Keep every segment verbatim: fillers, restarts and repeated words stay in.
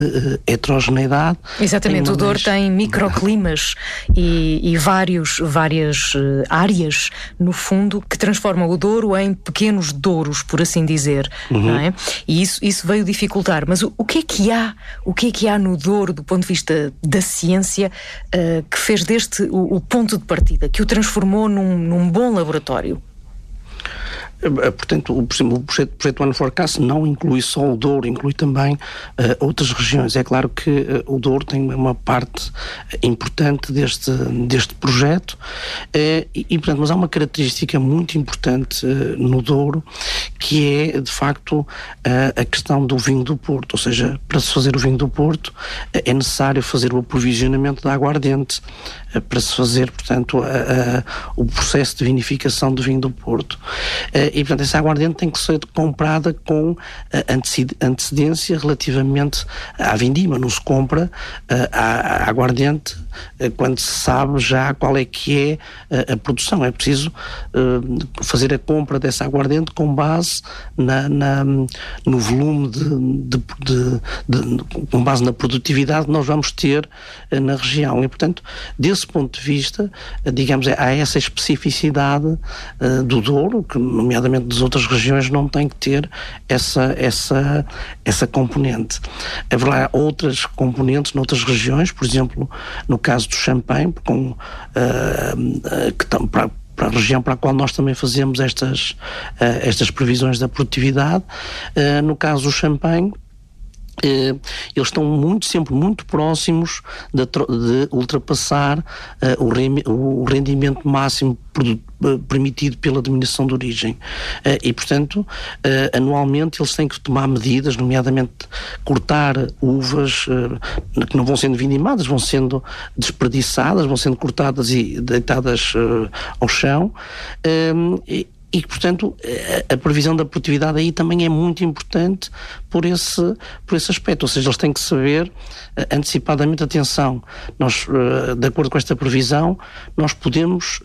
uh, heterogeneidade. Exatamente, o Douro mais... tem microclimas e, e vários, várias uh, áreas, no fundo, que transformam o Douro em pequenos douros, por assim dizer, uhum. não é? E isso, isso veio dificultar. Mas o, o que é que há, o que é que há no Douro, do ponto de vista da ciência, uh, que fez deste o, o ponto de partida, que o transformou num, num bom laboratório? Portanto, o projeto, o projeto One Forecast não inclui só o Douro, inclui também uh, outras regiões. É claro que uh, o Douro tem uma parte importante deste, deste projeto uh, e, e, portanto, mas há uma característica muito importante uh, no Douro, que é, de facto, uh, a questão do vinho do Porto. Ou seja, para se fazer o vinho do Porto uh, é necessário fazer o aprovisionamento da aguardente, uh, para se fazer, portanto, uh, uh, o processo de vinificação do vinho do Porto. Uh, E, portanto, essa aguardente tem que ser comprada com uh, antecedência relativamente à vindima. Não se compra uh, a, a aguardente uh, quando se sabe já qual é que é uh, a produção. É preciso uh, fazer a compra dessa aguardente com base na, na, no volume de, de, de, de, de, com base na produtividade que nós vamos ter uh, na região. E, portanto, desse ponto de vista, uh, digamos, há essa especificidade uh, do Douro, que, nomeadamente das outras regiões, não tem que ter essa, essa, essa componente. Haverá outras componentes noutras regiões, por exemplo, no caso do Champagne, com, uh, uh, que tam, para, para a região para a qual nós também fazemos estas, uh, estas previsões da produtividade. Uh, no caso do Champagne, Uh, eles estão muito, sempre muito próximos de, de ultrapassar uh, o, rem, o rendimento máximo produ, uh, permitido pela denominação de origem. Uh, e, portanto, uh, anualmente eles têm que tomar medidas, nomeadamente cortar uvas uh, que não vão sendo vindimadas, vão sendo desperdiçadas, vão sendo cortadas e deitadas uh, ao chão. Uh, e, E, portanto, a previsão da produtividade aí também é muito importante por esse, por esse aspecto. Ou seja, eles têm que saber antecipadamente, atenção, nós, de acordo com esta previsão, nós podemos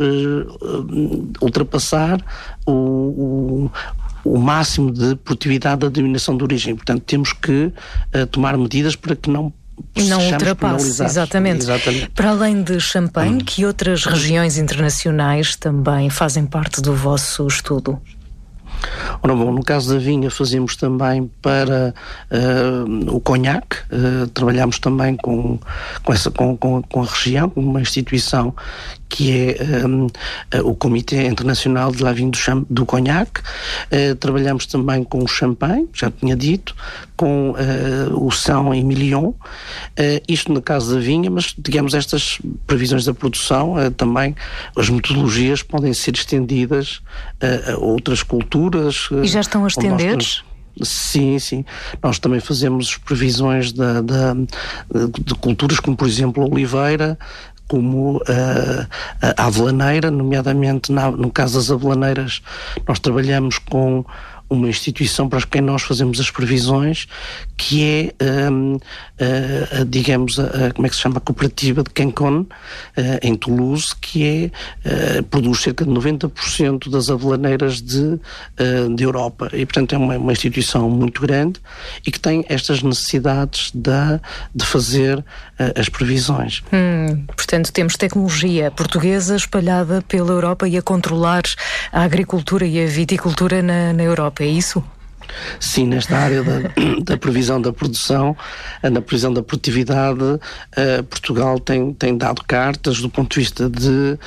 uh, ultrapassar o, o, o máximo de produtividade da denominação de origem. Portanto, temos que uh, tomar medidas para que não não ultrapasse, exatamente. exatamente. Para além de Champagne, hum. que outras regiões internacionais também fazem parte do vosso estudo? Ora, bom, no caso da vinha fazemos também para uh, o conhaque, uh, trabalhamos também com, com, essa, com, com, com a região, com uma instituição que é um, uh, o Comitê Internacional de la Vigne do, Cham- do Conhaque. Uh, trabalhamos também com o Champagne, já tinha dito, com uh, o São Emilion, uh, isto no caso da vinha, mas digamos estas previsões da produção, uh, também as metodologias podem ser estendidas uh, a outras culturas. Uh, e já estão a estender? Sim, sim. Nós também fazemos previsões da, da, de, de culturas como, por exemplo, a oliveira, como uh, a avelaneira, nomeadamente na, no caso das avelaneiras, nós trabalhamos com uma instituição para quem nós fazemos as previsões, que é, um, uh, digamos, a, a, como é que se chama, a cooperativa de Cancon, uh, em Toulouse, que é, uh, produz cerca de noventa por cento das avelaneiras de, uh, de Europa. E, portanto, é uma, uma instituição muito grande e que tem estas necessidades de, de fazer uh, as previsões. Hum, portanto, temos tecnologia portuguesa espalhada pela Europa e a controlar a agricultura e a viticultura na, na Europa. É isso? Sim, nesta área da, da previsão da produção, na previsão da produtividade, uh, Portugal tem, tem dado cartas do ponto de vista de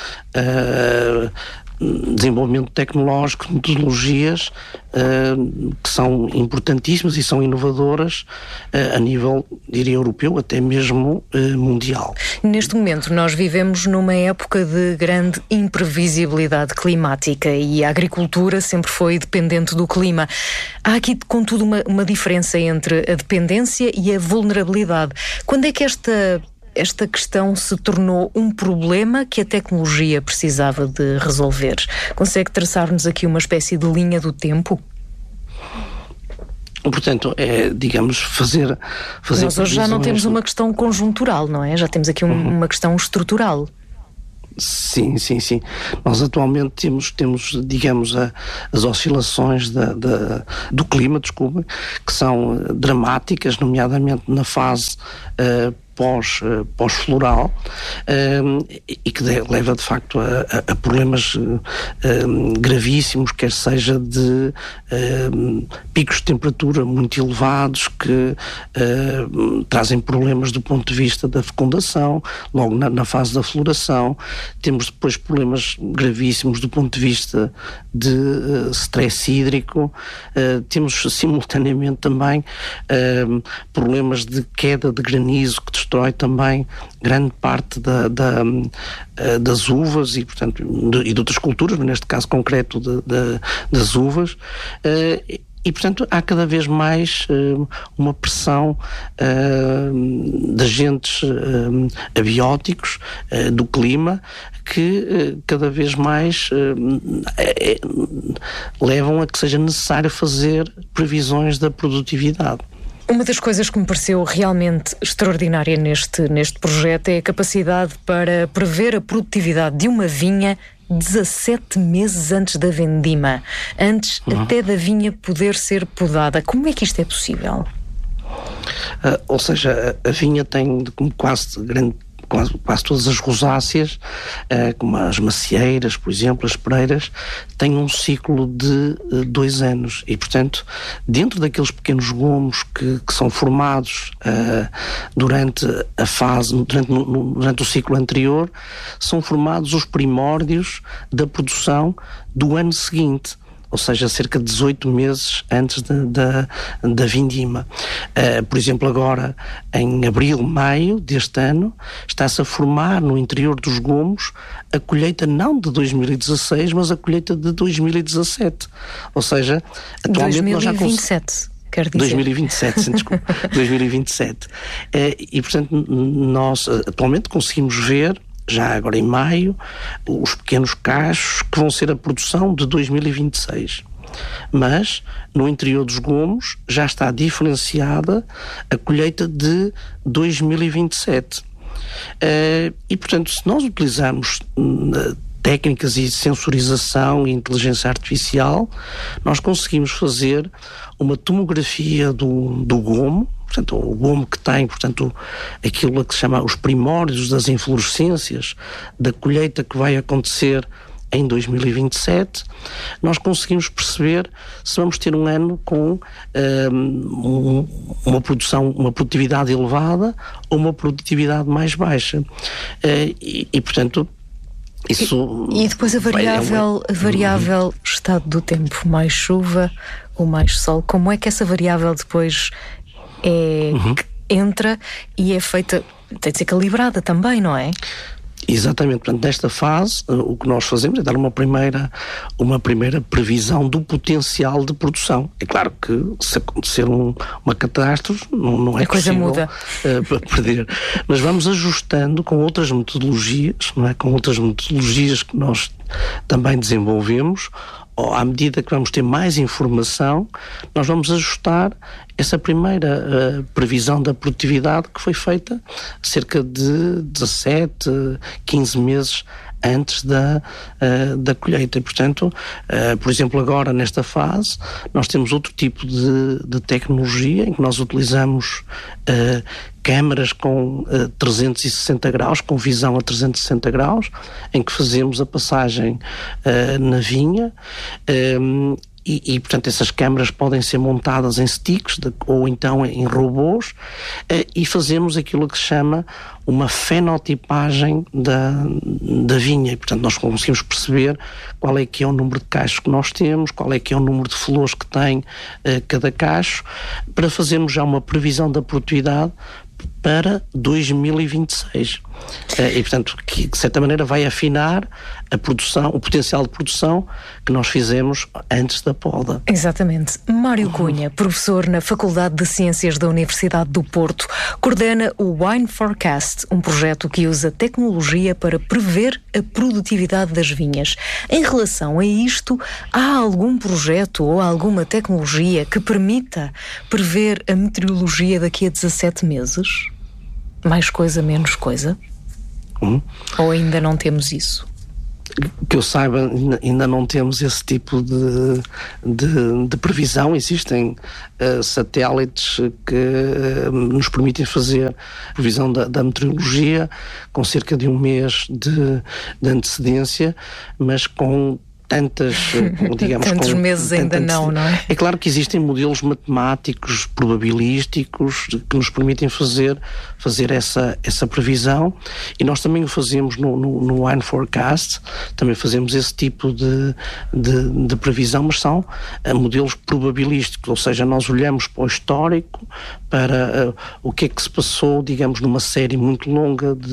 uh, desenvolvimento tecnológico, metodologias uh, que são importantíssimas e são inovadoras uh, a nível, diria, europeu, até mesmo uh, mundial. Neste momento nós vivemos numa época de grande imprevisibilidade climática e a agricultura sempre foi dependente do clima. Há aqui, contudo, uma, uma diferença entre a dependência e a vulnerabilidade. Quando é que esta esta questão se tornou um problema que a tecnologia precisava de resolver? Consegue traçar-nos aqui uma espécie de linha do tempo? Portanto, é, digamos, fazer... fazer Nós hoje já não temos uma questão conjuntural, não é? Já temos aqui um, uhum. uma questão estrutural. Sim, sim, sim. Nós atualmente temos, temos digamos, a, as oscilações da, da, do clima, desculpa, que são uh, dramáticas, nomeadamente na fase uh, pós, uh, pós-floral, uh, e que de, leva de facto a, a, a problemas uh, uh, gravíssimos, quer seja de uh, picos de temperatura muito elevados que uh, trazem problemas do ponto de vista da fecundação, logo na, na fase da floração. Temos depois problemas gravíssimos do ponto de vista de uh, stress hídrico, uh, temos simultaneamente também uh, problemas de queda de granizo que destrói também grande parte da, da, uh, das uvas e, portanto, de, e de outras culturas, mas neste caso concreto de, de, das uvas. Uh, E, portanto, há cada vez mais uh, uma pressão uh, de agentes uh, abióticos uh, do clima que uh, cada vez mais uh, é, levam a que seja necessário fazer previsões da produtividade. Uma das coisas que me pareceu realmente extraordinária neste, neste projeto é a capacidade para prever a produtividade de uma vinha dezassete meses antes da vendima, antes uhum. até da vinha poder ser podada. Como é que isto é possível? Uh, ou seja, a, a vinha tem como quase grande Quase, quase todas as rosáceas, uh, como as macieiras, por exemplo, as pereiras, têm um ciclo de uh, dois anos e, portanto, dentro daqueles pequenos gomos que, que são formados uh, durante a fase, durante, no, durante o ciclo anterior, são formados os primórdios da produção do ano seguinte. Ou seja, cerca de dezoito meses antes da, da, da vindima. Uh, por exemplo, agora, em abril, maio deste ano, está-se a formar no interior dos gomos a colheita não de dois mil e dezasseis, mas a colheita de dois mil e dezassete. Ou seja, atualmente nós já... dois mil e vinte e sete. Quer dizer. dois mil e vinte e sete, sim, desculpa. dois mil e vinte e sete. Uh, e, portanto, nós atualmente conseguimos ver, já agora em maio, os pequenos cachos que vão ser a produção de dois mil e vinte e seis. Mas, no interior dos gomos, já está diferenciada a colheita de dois mil e vinte e sete. Uh, e, portanto, se nós utilizarmos uh, técnicas de sensorização e inteligência artificial, nós conseguimos fazer uma tomografia do, do gomo, portanto, o gomo que tem, portanto, aquilo que se chama os primórdios das inflorescências da colheita que vai acontecer em dois mil e vinte e sete, nós conseguimos perceber se vamos ter um ano com um, uma produção, uma produtividade elevada ou uma produtividade mais baixa. Uh, e, e, portanto, isso... E, e depois a variável, a variável uhum. estado do tempo, mais chuva ou mais sol, como é que essa variável depois é, uhum. entra e é feita, tem de ser calibrada também, não é? Exatamente, portanto, nesta fase o que nós fazemos é dar uma primeira, uma primeira previsão do potencial de produção. É claro que se acontecer um, uma catástrofe não, não é a coisa possível muda. Uh, perder, mas vamos ajustando com outras metodologias, não é? Com outras metodologias que nós também desenvolvemos. À medida que vamos ter mais informação, nós vamos ajustar essa primeira uh, previsão da produtividade que foi feita cerca de dezassete, quinze meses antes da, uh, da colheita. E, portanto, uh, por exemplo, agora nesta fase, nós temos outro tipo de, de tecnologia em que nós utilizamos uh, câmaras com uh, trezentos e sessenta graus, com visão a trezentos e sessenta graus, em que fazemos a passagem uh, na vinha. Um, E, e, portanto, essas câmaras podem ser montadas em sticks de, ou então em robôs eh, e fazemos aquilo que se chama uma fenotipagem da, da vinha. E, portanto, nós conseguimos perceber qual é que é o número de cachos que nós temos, qual é que é o número de flores que tem eh, cada cacho, para fazermos já uma previsão da produtividade para dois mil e vinte e seis. E, portanto, que de certa maneira vai afinar a produção, o potencial de produção que nós fizemos antes da poda. Exatamente. Mário Cunha, professor na Faculdade de Ciências da Universidade do Porto, coordena o Wine Forecast, um projeto que usa tecnologia para prever a produtividade das vinhas. Em relação a isto, há algum projeto ou alguma tecnologia que permita prever a meteorologia daqui a dezassete meses? Mais coisa, menos coisa? Hum? Ou ainda não temos isso? Que eu saiba, ainda não temos esse tipo de, de, de previsão. Existem uh, satélites que uh, nos permitem fazer previsão da, da meteorologia com cerca de um mês de, de antecedência, mas com tantas, digamos... Tantos com, meses tanto, ainda não, não é? É claro que existem modelos matemáticos, probabilísticos, que nos permitem fazer, fazer essa, essa previsão, e nós também o fazemos no, no, no Wine Forecast, também fazemos esse tipo de, de, de previsão, mas são uh, modelos probabilísticos, ou seja, nós olhamos para o histórico, para uh, o que é que se passou, digamos, numa série muito longa de,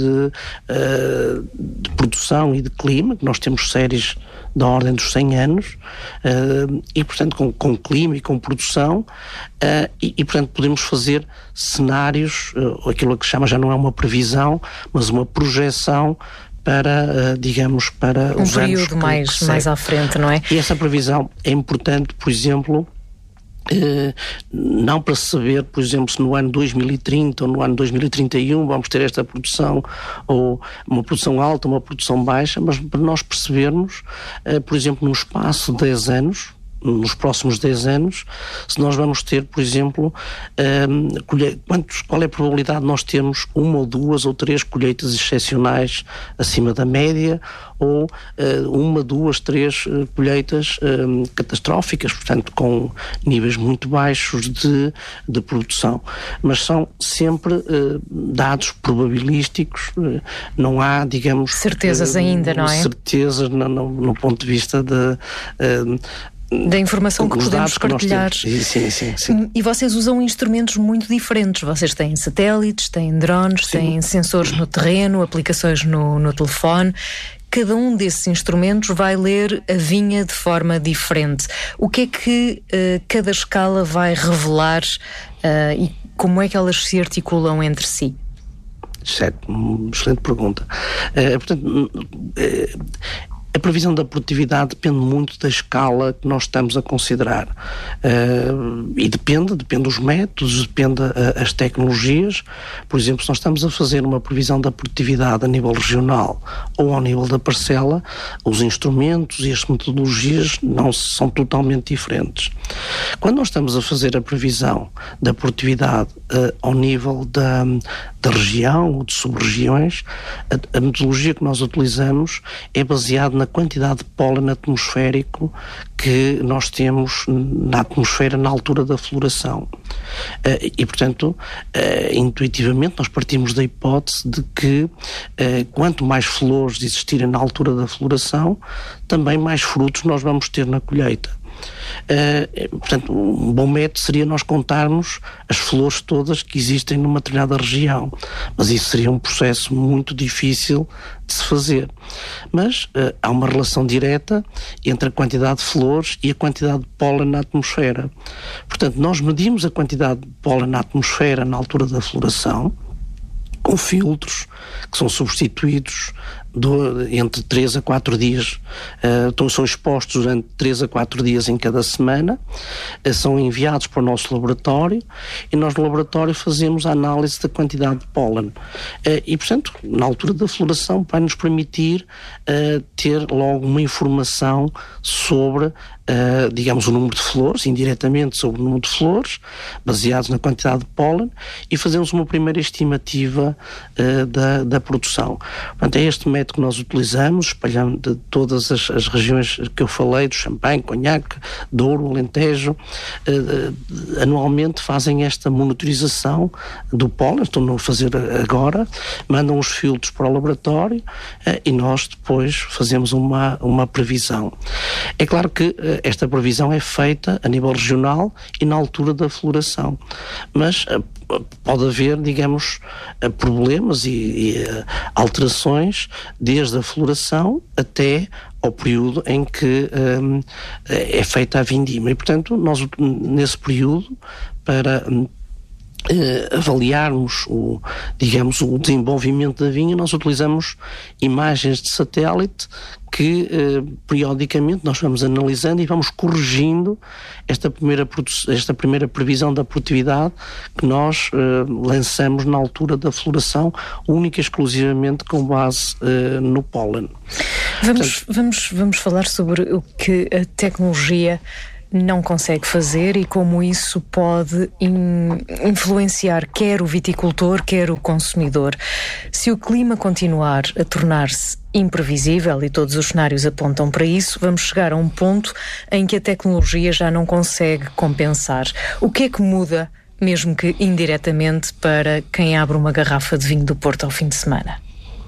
uh, de produção e de clima, que nós temos séries da ordem dos cem anos, uh, e portanto com, com clima e com produção, uh, e, e portanto podemos fazer cenários, uh, aquilo que chama já não é uma previsão, mas uma projeção para, uh, digamos, para um os anos... Um período mais, mais à frente, não é? E essa previsão é importante, por exemplo... Uh, não para saber, por exemplo, se no ano dois mil e trinta ou no ano dois mil e trinta e um vamos ter esta produção, ou uma produção alta, uma produção baixa, mas para nós percebermos, uh, por exemplo, num espaço de dez anos, nos próximos dez anos, se nós vamos ter, por exemplo, um, colhe- quantos, qual é a probabilidade de nós termos uma ou duas ou três colheitas excepcionais acima da média, ou uh, uma, duas, três uh, colheitas um, catastróficas, portanto com níveis muito baixos de, de produção. Mas são sempre uh, dados probabilísticos, uh, não há, digamos... Certezas uh, ainda, não é? Certezas no, no, no ponto de vista de... Uh, da informação que podemos partilhar. Que sim, sim, sim. E vocês usam instrumentos muito diferentes. Vocês têm satélites, têm drones, sim. têm sensores no terreno, aplicações no, no telefone. Cada um desses instrumentos vai ler a vinha de forma diferente. O que é que uh, cada escala vai revelar uh, e como é que elas se articulam entre si? Certo, excelente pergunta. Uh, portanto, uh, a previsão da produtividade depende muito da escala que nós estamos a considerar. Uh, e depende, depende dos métodos, depende uh, as tecnologias. Por exemplo, se nós estamos a fazer uma previsão da produtividade a nível regional ou ao nível da parcela, os instrumentos e as metodologias não são totalmente diferentes. Quando nós estamos a fazer a previsão da produtividade uh, ao nível da, da região ou de sub-regiões, a, a metodologia que nós utilizamos é baseada na quantidade de pólen atmosférico que nós temos na atmosfera na altura da floração. Uh, e, portanto, uh, intuitivamente nós partimos da hipótese de que uh, quanto mais flores existirem na altura da floração, também mais frutos nós vamos ter na colheita. Uh, portanto, um bom método seria nós contarmos as flores todas que existem numa determinada região, mas isso seria um processo muito difícil de se fazer. Mas uh, há uma relação direta entre a quantidade de flores e a quantidade de pólen na atmosfera. Portanto, nós medimos a quantidade de pólen na atmosfera na altura da floração com filtros que são substituídos Do, entre três a quatro dias, uh, então são expostos durante três a quatro dias em cada semana, uh, são enviados para o nosso laboratório e nós no laboratório fazemos a análise da quantidade de pólen. Uh, e, portanto, na altura da floração vai nos permitir uh, ter logo uma informação sobre, uh, digamos, o número de flores, indiretamente sobre o número de flores, baseados na quantidade de pólen, e fazemos uma primeira estimativa uh, da, da produção. Portanto, é este método que nós utilizamos, espalhando de todas as, as regiões que eu falei, do Champagne, Conhaque, Douro, Alentejo, eh, anualmente fazem esta monitorização do pólen, estão a fazer agora, mandam os filtros para o laboratório eh, e nós depois fazemos uma, uma previsão. É claro que eh, esta previsão é feita a nível regional e na altura da floração, mas eh, pode haver, digamos, problemas e, e alterações desde a floração até ao período em que um, é feita a vindima. E, portanto, nós nesse período, para um, eh, avaliarmos o, digamos, o desenvolvimento da vinha, nós utilizamos imagens de satélite que eh, periodicamente nós vamos analisando e vamos corrigindo esta primeira, esta primeira previsão da produtividade que nós eh, lançamos na altura da floração, única e exclusivamente com base eh, no pólen. Vamos, Portanto, vamos, vamos falar sobre o que a tecnologia não consegue fazer e como isso pode in, influenciar quer o viticultor, quer o consumidor. Se o clima continuar a tornar-se imprevisível, e todos os cenários apontam para isso, vamos chegar a um ponto em que a tecnologia já não consegue compensar. O que é que muda, mesmo que indiretamente, para quem abre uma garrafa de vinho do Porto ao fim de semana?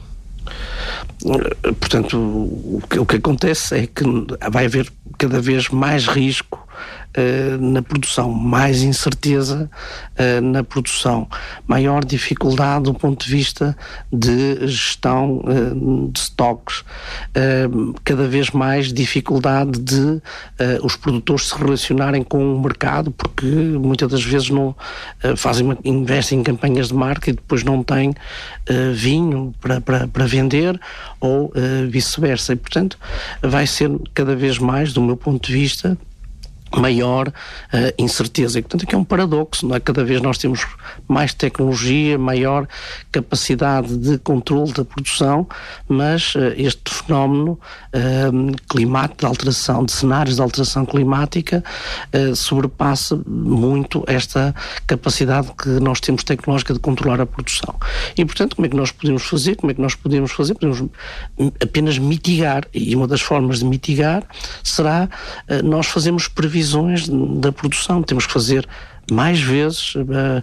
Portanto, o que, o que acontece é que vai haver cada vez mais risco uh, na produção, mais incerteza uh, na produção, maior dificuldade do ponto de vista de gestão uh, de estoques, uh, cada vez mais dificuldade de uh, os produtores se relacionarem com o mercado, porque muitas das vezes não uh, fazem uma, investem em campanhas de marca e depois não têm uh, vinho para, para, para vender, ou uh, vice-versa, e portanto vai ser cada vez mais, do meu ponto de vista, maior uh, incerteza. E, portanto, aqui é um paradoxo, não é? Cada vez nós temos mais tecnologia, maior capacidade de controle da produção, mas uh, este fenómeno uh, climático, de alteração, de cenários de alteração climática, uh, sobrepassa muito esta capacidade que nós temos tecnológica de controlar a produção. E, portanto, como é que nós podemos fazer? Como é que nós podemos fazer? Podemos apenas mitigar, e uma das formas de mitigar será uh, nós fazermos previsões da produção. Temos que fazer mais vezes a,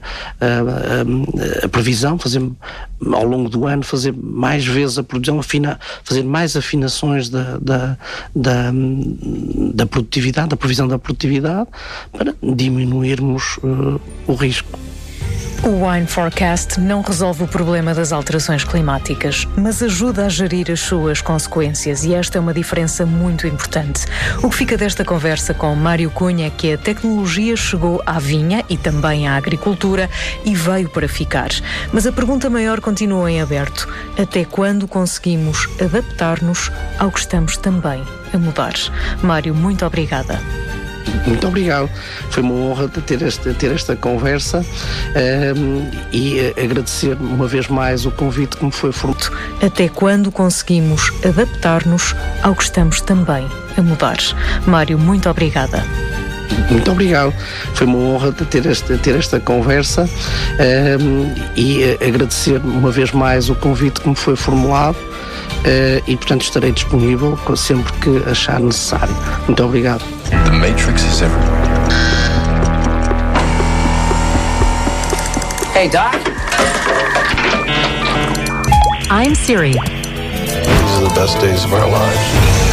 a, a, a previsão, fazer ao longo do ano, fazer mais vezes a produção, afina, fazer mais afinações da, da, da, da produtividade, da previsão da produtividade, para diminuirmos uh, o risco. O Wine Forecast não resolve o problema das alterações climáticas, mas ajuda a gerir as suas consequências, e esta é uma diferença muito importante. O que fica desta conversa com Mário Cunha é que a tecnologia chegou à vinha e também à agricultura e veio para ficar. Mas a pergunta maior continua em aberto. Até quando conseguimos adaptar-nos ao que estamos também a mudar? Mário, muito obrigada. Muito obrigado. Foi uma honra ter esta, ter esta conversa um, e agradecer uma vez mais o convite que me foi feito. Até quando conseguimos adaptar-nos ao que estamos também a mudar? Mário, muito obrigada. Muito obrigado. Foi uma honra ter esta, ter esta conversa um, e agradecer uma vez mais o convite que me foi formulado uh, e, portanto, estarei disponível sempre que achar necessário. Muito obrigado. The Matrix is everywhere. Hey, Doc. I'm Siri. These are the best days of our lives.